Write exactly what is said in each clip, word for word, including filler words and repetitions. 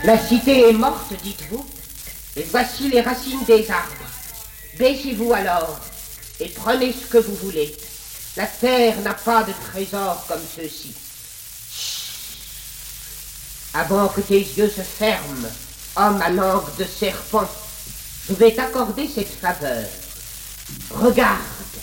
La cité est morte, dites-vous, et voici les racines des arbres. Baissez-vous alors, et prenez ce que vous voulez. La terre n'a pas de trésor comme ceux-ci. Avant que tes yeux se ferment, homme à langue de serpent, je vais t'accorder cette faveur. Regarde,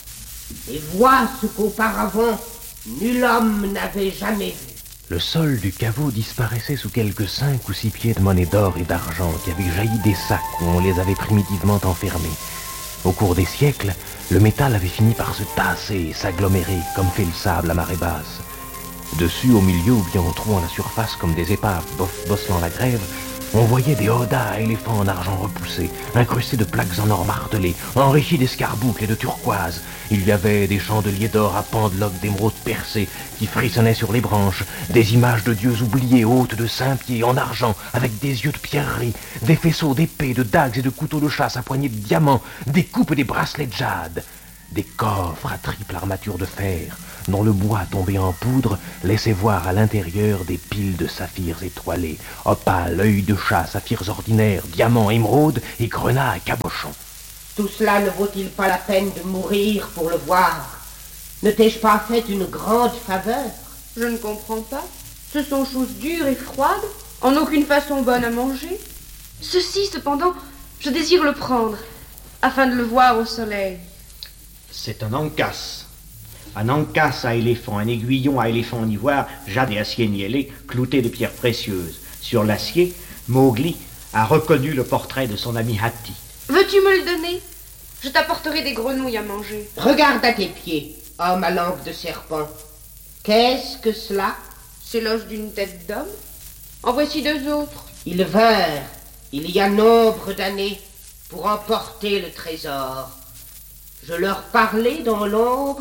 et vois ce qu'auparavant nul homme n'avait jamais vu. Le sol du caveau disparaissait sous quelques cinq ou six pieds de monnaie d'or et d'argent qui avaient jailli des sacs où on les avait primitivement enfermés. Au cours des siècles, le métal avait fini par se tasser et s'agglomérer comme fait le sable à marée basse. Dessus, au milieu ou bien au trou à la surface comme des épaves bosselant la grève, on voyait des haudas à éléphants en argent repoussé, incrustés de plaques en or martelé, enrichis d'escarboucles et de turquoises. Il y avait des chandeliers d'or à pendeloques d'émeraudes percées qui frissonnaient sur les branches, des images de dieux oubliés hautes de cinq pieds en argent avec des yeux de pierreries, des faisceaux d'épées, de dagues et de couteaux de chasse à poignées de diamants, des coupes et des bracelets de jade, des coffres à triple armature de fer, dont le bois tombé en poudre laissait voir à l'intérieur des piles de saphirs étoilés, opales, œils de chat, saphirs ordinaires, diamants, émeraudes et grenats à cabochon. Tout cela ne vaut-il pas la peine de mourir pour le voir? Ne t'ai-je pas fait une grande faveur? Je ne comprends pas. Ce sont choses dures et froides, en aucune façon bonnes à manger. Ceci, cependant, je désire le prendre, afin de le voir au soleil. C'est un ankas. Un ankas à éléphant, un aiguillon à éléphant en ivoire, jade et acier niellé, clouté de pierres précieuses. Sur l'acier, Mowgli a reconnu le portrait de son ami Hatti. Veux-tu me le donner? Je t'apporterai des grenouilles à manger. Regarde à tes pieds, homme à langue de serpent. Qu'est-ce que cela? C'est l'os d'une tête d'homme. En voici deux autres. Ils vinrent, il y a nombre d'années, pour emporter le trésor. Je leur parlais dans l'ombre,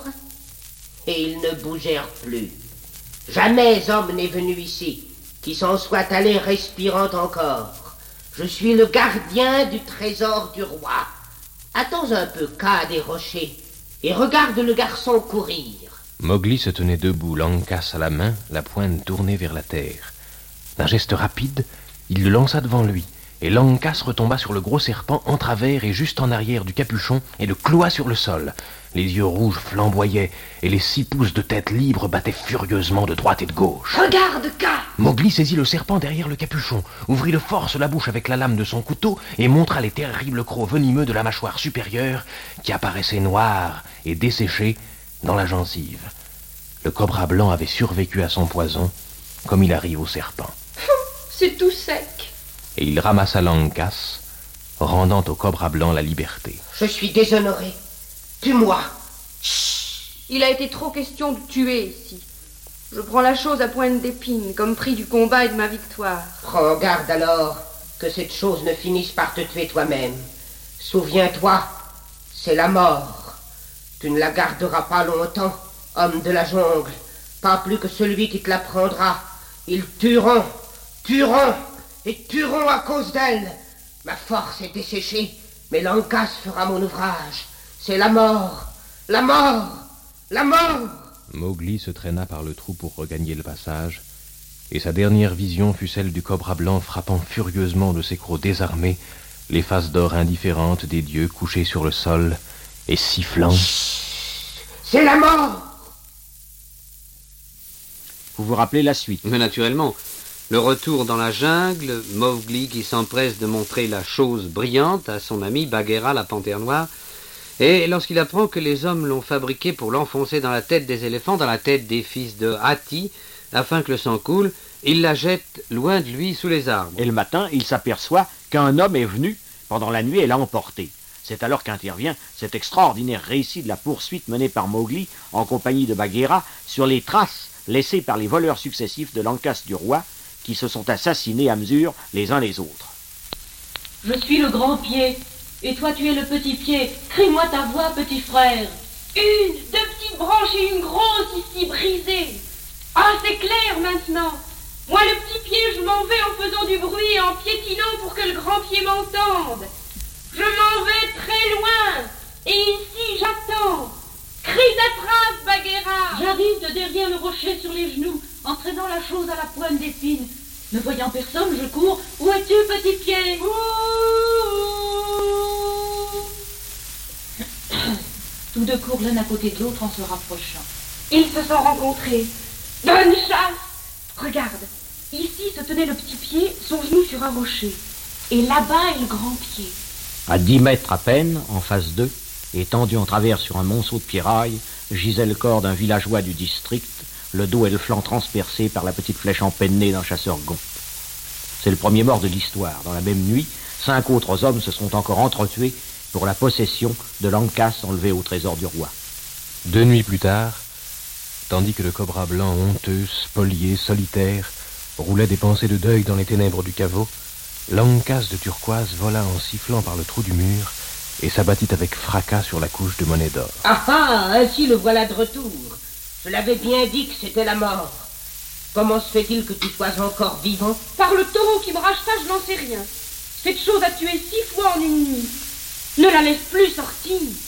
et ils ne bougèrent plus. Jamais homme n'est venu ici, qui s'en soit allé respirant encore. Je suis le gardien du trésor du roi. Attends un peu cas des rochers, et regarde le garçon courir. Mowgli se tenait debout, l'ankas à la main, la pointe tournée vers la terre. D'un geste rapide, il le lança devant lui, et l'ankas retomba sur le gros serpent en travers et juste en arrière du capuchon et le cloua sur le sol. Les yeux rouges flamboyaient et les six pouces de tête libre battaient furieusement de droite et de gauche. Regarde, Kaa! Mowgli saisit le serpent derrière le capuchon, ouvrit de force la bouche avec la lame de son couteau et montra les terribles crocs venimeux de la mâchoire supérieure qui apparaissaient noirs et desséchés dans la gencive. Le cobra blanc avait survécu à son poison, comme il arrive au serpent. C'est tout sec. Et il ramassa l'ankas, rendant au cobra blanc la liberté. Je suis déshonoré. Tue-moi. Il a été trop question de tuer ici. Je prends la chose à pointe d'épine, comme prix du combat et de ma victoire. Prends garde alors que cette chose ne finisse par te tuer toi-même. Souviens-toi, c'est la mort. Tu ne la garderas pas longtemps, homme de la jungle. Pas plus que celui qui te la prendra. Ils tueront, tueront et tueront à cause d'elle. Ma force est desséchée, mais l'ankas fera mon ouvrage. C'est la mort, la mort, la mort. Mowgli se traîna par le trou pour regagner le passage, et sa dernière vision fut celle du cobra blanc frappant furieusement de ses crocs désarmés les faces d'or indifférentes des dieux couchés sur le sol et sifflant. C'est la mort. Vous vous rappelez la suite? Mais naturellement. Le retour dans la jungle, Mowgli qui s'empresse de montrer la chose brillante à son ami Bagheera la panthère noire, et lorsqu'il apprend que les hommes l'ont fabriqué pour l'enfoncer dans la tête des éléphants, dans la tête des fils de Hatti, afin que le sang coule, il la jette loin de lui sous les arbres. Et le matin, il s'aperçoit qu'un homme est venu pendant la nuit et l'a emporté. C'est alors qu'intervient cet extraordinaire récit de la poursuite menée par Mowgli en compagnie de Bagheera sur les traces laissées par les voleurs successifs de l'ankas du roi, qui se sont assassinés à mesure les uns les autres. Je suis le grand pied, et toi tu es le petit pied. Crie-moi ta voix, petit frère. Une, deux petites branches et une grosse ici brisée. Ah, c'est clair maintenant. Moi, le petit pied, je m'en vais en faisant du bruit et en piétinant pour que le grand pied m'entende. Je m'en vais très loin, et ici j'attends. Crie ta trace, Bagheera. J'arrive de derrière le rocher sur les genoux, en traînant la chose à la pointe d'épine. Ne voyant personne, je cours. Où es-tu, petit pied? Tous deux courent l'un à côté de l'autre en se rapprochant. Ils se sont rencontrés. Bonne chasse! Regarde, ici se tenait le petit pied, son genou sur un rocher. Et là-bas est le grand pied. À dix mètres à peine, en face d'eux, étendu en travers sur un monceau de pierrailles, gisait le corps d'un villageois du district, le dos et le flanc transpercés par la petite flèche empennée d'un chasseur gond. C'est le premier mort de l'histoire. Dans la même nuit, cinq autres hommes se sont encore entretués pour la possession de l'Ancas enlevé au trésor du roi. Deux nuits plus tard, tandis que le cobra blanc honteux, spolié, solitaire, roulait des pensées de deuil dans les ténèbres du caveau, l'Ancas de turquoise vola en sifflant par le trou du mur et s'abattit avec fracas sur la couche de monnaie d'or. Ah ah, ainsi le voilà de retour. Je l'avais bien dit que c'était la mort. Comment se fait-il que tu sois encore vivant? Par le taureau qui me racheta, je n'en sais rien. Cette chose a tué six fois en une nuit. Ne la laisse plus sortir.